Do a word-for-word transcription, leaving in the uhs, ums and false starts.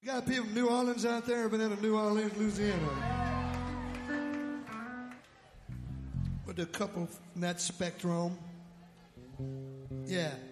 You got people from New Orleans out there, been in New Orleans, Louisiana. With a couple from that spectrum. Yeah.